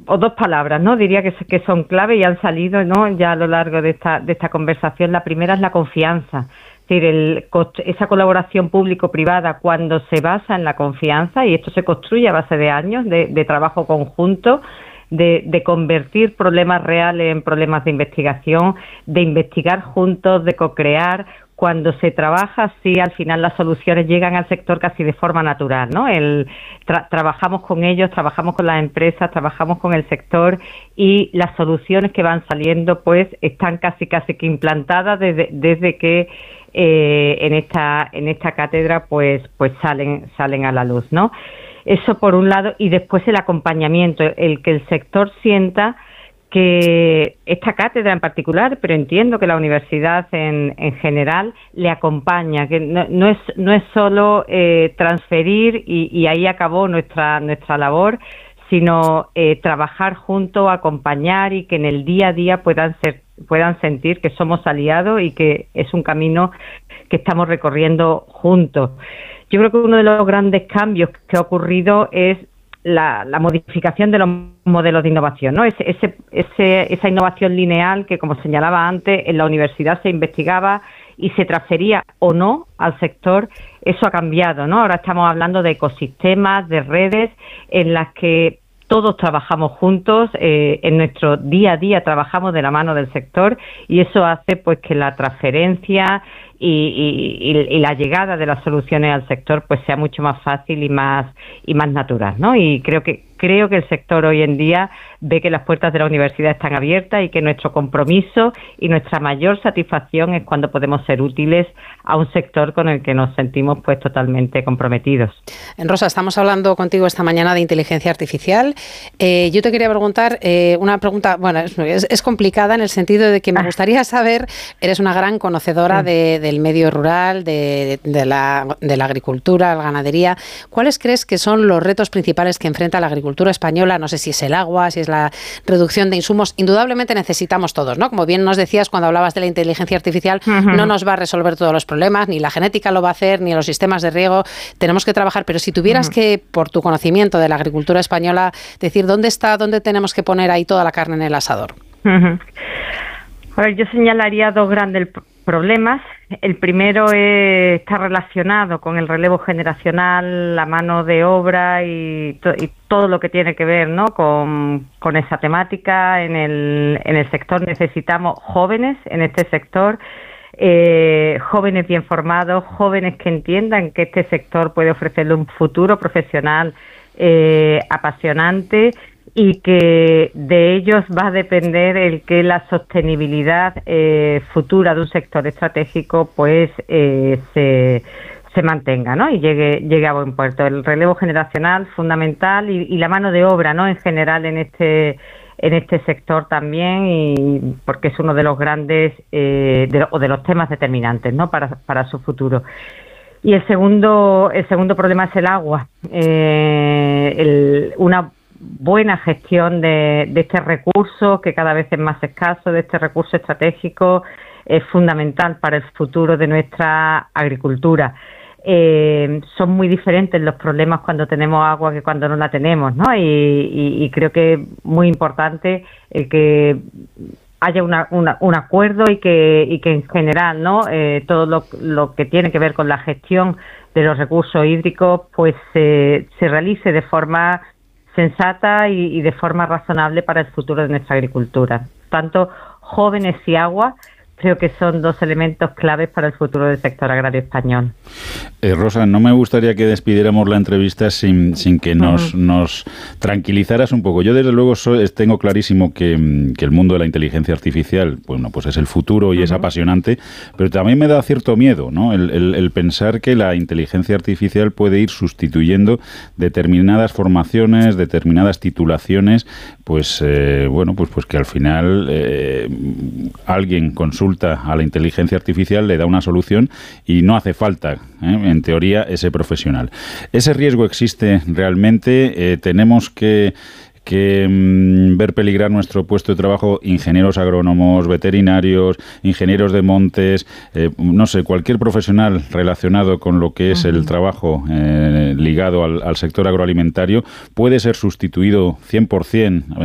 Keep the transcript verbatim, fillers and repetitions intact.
o dos palabras, ¿no? Diría que, que son clave y han salido, ¿no?, ya a lo largo de esta, de esta conversación. La primera es la confianza. Es decir, el, esa colaboración público-privada cuando se basa en la confianza, y esto se construye a base de años de, de trabajo conjunto, de, de convertir problemas reales en problemas de investigación, de investigar juntos, de co-crear. Cuando se trabaja así, al final las soluciones llegan al sector casi de forma natural, ¿no? El, tra- trabajamos con ellos, trabajamos con las empresas, trabajamos con el sector, y las soluciones que van saliendo pues están casi casi que implantadas desde, desde que eh, en esta en esta cátedra pues pues salen salen a la luz, ¿no? Eso por un lado, y después el acompañamiento, el que el sector sienta que esta cátedra en particular, pero entiendo que la universidad en, en general le acompaña, que no, no es no es solo eh, transferir y, y ahí acabó nuestra nuestra labor, sino eh, trabajar juntos, acompañar, y que en el día a día puedan ser puedan sentir que somos aliados y que es un camino que estamos recorriendo juntos. Yo creo que uno de los grandes cambios que ha ocurrido es La, la modificación de los modelos de innovación, ¿no? Ese, ese, ese, esa innovación lineal que, como señalaba antes, en la universidad se investigaba y se transfería o no al sector, eso ha cambiado, ¿no? Ahora estamos hablando de ecosistemas, de redes en las que todos trabajamos juntos, eh, en nuestro día a día trabajamos de la mano del sector, y eso hace pues que la transferencia y, y, y la llegada de las soluciones al sector pues sea mucho más fácil y más y más natural, ¿no? Y creo que creo que el sector hoy en día ve que las puertas de la universidad están abiertas y que nuestro compromiso y nuestra mayor satisfacción es cuando podemos ser útiles a un sector con el que nos sentimos pues totalmente comprometidos. Rosa, estamos hablando contigo esta mañana de inteligencia artificial. Eh, yo te quería preguntar eh, una pregunta, bueno, es, es complicada en el sentido de que me gustaría saber, eres una gran conocedora de, del medio rural, de, de, la, de la agricultura, la ganadería. ¿Cuáles crees que son los retos principales que enfrenta la agricultura española? No sé si es el agua, si es la reducción de insumos. Indudablemente necesitamos todos, ¿no? Como bien nos decías cuando hablabas de la inteligencia artificial, uh-huh. no nos va a resolver todos los problemas, ni la genética lo va a hacer, ni los sistemas de riego. Tenemos que trabajar, pero si tuvieras uh-huh. que, por tu conocimiento de la agricultura española, decir dónde está, dónde tenemos que poner ahí toda la carne en el asador. Uh-huh. A ver, yo señalaría dos grandes problemas. El primero es, está relacionado con el relevo generacional, la mano de obra y, to, y todo lo que tiene que ver, ¿no?, con, con esa temática. En el, en el sector necesitamos jóvenes en este sector, eh, jóvenes bien formados, jóvenes que entiendan que este sector puede ofrecerle un futuro profesional eh, apasionante, y que de ellos va a depender el que la sostenibilidad eh, futura de un sector estratégico pues eh, se, se mantenga, ¿no?, y llegue llegue a buen puerto. El relevo generacional fundamental, y, y la mano de obra, ¿no?, en general en este en este sector también, y porque es uno de los grandes eh, de, o de los temas determinantes, ¿no?, para para su futuro. Y el segundo el segundo problema es el agua. Eh, el, una buena gestión de, de este recurso, que cada vez es más escaso, de este recurso estratégico, es fundamental para el futuro de nuestra agricultura. Eh, son muy diferentes los problemas cuando tenemos agua que cuando no la tenemos, ¿no? Y, y, y creo que es muy importante el que haya una, una, un acuerdo y que, y que en general, ¿no?, eh, todo lo, lo que tiene que ver con la gestión de los recursos hídricos pues eh, se realice de forma sensata y, y de forma razonable para el futuro de nuestra agricultura. Tanto jóvenes y agua creo que son dos elementos claves para el futuro del sector agrario español. Eh, Rosa, no me gustaría que despidiéramos la entrevista sin, sin que nos, uh-huh. nos tranquilizaras un poco. Yo, desde luego, soy, tengo clarísimo que, que el mundo de la inteligencia artificial, bueno, pues es el futuro y uh-huh. es apasionante, pero también me da cierto miedo, ¿no?, el, el, el pensar que la inteligencia artificial puede ir sustituyendo determinadas formaciones, determinadas titulaciones, pues, eh, bueno, pues, pues que al final eh, alguien consulta a la inteligencia artificial, le da una solución y no hace falta, ¿eh?, en teoría, ese profesional. ¿Ese riesgo existe realmente? Eh, ¿Tenemos que que mmm, ver peligrar nuestro puesto de trabajo ingenieros agrónomos, veterinarios, ingenieros de montes, eh, no sé, cualquier profesional relacionado con lo que es uh-huh. el trabajo eh, ligado al, al sector agroalimentario puede ser sustituido cien por ciento